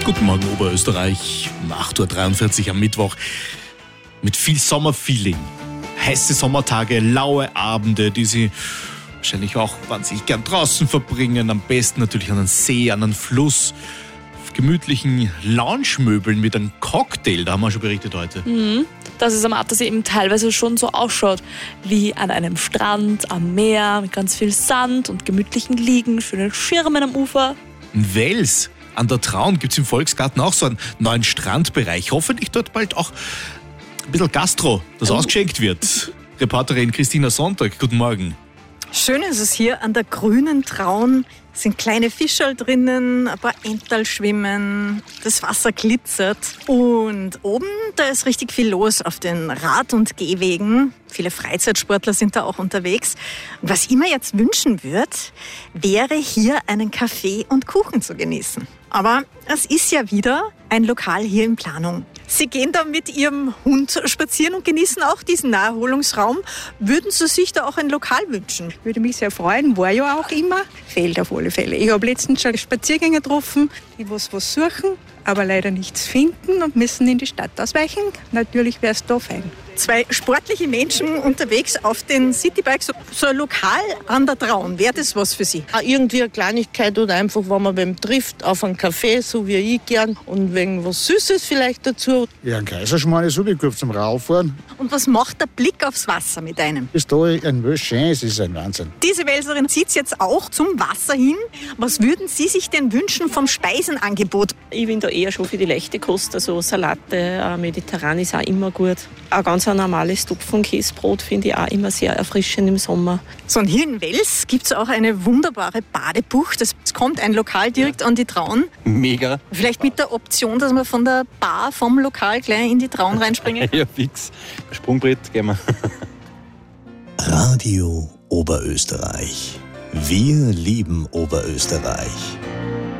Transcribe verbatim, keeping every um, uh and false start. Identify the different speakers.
Speaker 1: Guten Morgen, Oberösterreich. Um acht Uhr dreiundvierzig am Mittwoch. Mit viel Sommerfeeling. Heiße Sommertage, laue Abende, die Sie wahrscheinlich auch wahnsinnig gern draußen verbringen. Am besten natürlich an einem See, an einem Fluss. Auf gemütlichen Lounge-Möbeln mit einem Cocktail. Da haben wir schon berichtet heute.
Speaker 2: Mhm. Dass es am Attersee eben teilweise schon so ausschaut wie an einem Strand am Meer mit ganz viel Sand und gemütlichen Liegen, schönen Schirmen am Ufer.
Speaker 1: In Wels, an der Traun, gibt es im Volksgarten auch so einen neuen Strandbereich. Hoffentlich dort bald auch ein bisschen Gastro, das
Speaker 2: Oh.
Speaker 1: ausgeschenkt wird. Reporterin Christina Sonntag, guten Morgen.
Speaker 3: Schön ist es hier an der grünen Traun. Es sind kleine Fischerl drinnen, ein paar Enterl schwimmen, das Wasser glitzert. Und oben, da ist richtig viel los auf den Rad- und Gehwegen. Viele Freizeitsportler sind da auch unterwegs. Und was ich mir jetzt wünschen würde, wäre hier einen Kaffee und Kuchen zu genießen. Aber es ist ja wieder ein Lokal hier in Planung. Sie gehen da mit Ihrem Hund spazieren und genießen auch diesen Naherholungsraum. Würden Sie sich da auch ein Lokal wünschen?
Speaker 4: Würde mich sehr freuen, war ja auch immer. Fehlt auf alle Fälle. Ich habe letztens schon Spaziergänger getroffen, die was, was suchen, aber leider nichts finden und müssen in die Stadt ausweichen. Natürlich wäre es da fein.
Speaker 3: Zwei sportliche Menschen unterwegs auf den Citybikes, so, so ein Lokal an der Traun. Wäre das was für Sie?
Speaker 5: Auch irgendwie eine Kleinigkeit oder einfach, wenn man beim trifft, auf einen Kaffee, so wie ich gern, und wegen was Süßes vielleicht dazu.
Speaker 6: Ja, ein Kaiserschmarrn ist super zum Radfahren.
Speaker 3: Und was macht der Blick aufs Wasser mit einem?
Speaker 6: Bis da ein Wels schön ist, ist ein Wahnsinn.
Speaker 3: Diese Welserin zieht jetzt auch zum Wasser hin. Was würden Sie sich denn wünschen vom Speisenangebot?
Speaker 7: Ich bin da eher schon für die leichte Kost, also Salate, äh, mediterran ist auch immer gut. Ein ganz ein normales Tupfenkäsebrot finde ich auch immer sehr erfrischend im Sommer.
Speaker 3: So, und hier in Wels gibt es auch eine wunderbare Badebucht. Es kommt ein Lokal direkt an die Traun.
Speaker 8: Mega.
Speaker 3: Vielleicht mit der Option, dass man von der Bar vom Lokal gleich in die Traun reinspringen kann.
Speaker 8: Ja, fix. Sprungbrett gehen wir.
Speaker 9: Radio Oberösterreich. Wir lieben Oberösterreich.